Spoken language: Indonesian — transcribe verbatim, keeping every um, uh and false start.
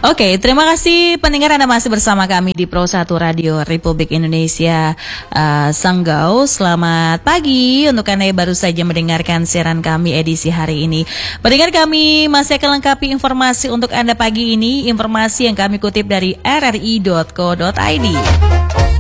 Oke, terima kasih pendengar, Anda masih bersama kami di Pro satu Radio Republik Indonesia uh, Sanggau. Selamat pagi untuk Anda yang baru saja mendengarkan siaran kami edisi hari ini. Pendengar, kami masih akan lengkapi informasi untuk Anda pagi ini, informasi yang kami kutip dari r r i dot co dot i d.